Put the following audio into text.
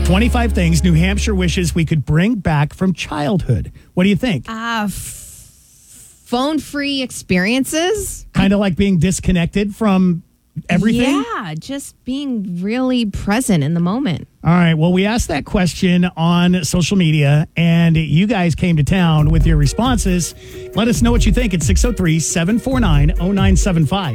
25 things New Hampshire wishes we could bring back from childhood. What do you think? Phone-free experiences? Kind of like being disconnected from everything? Yeah, just being really present in the moment. All right. Well, we asked that question on social media, and you guys came to town with your responses. Let us know what you think at 603-749-0975.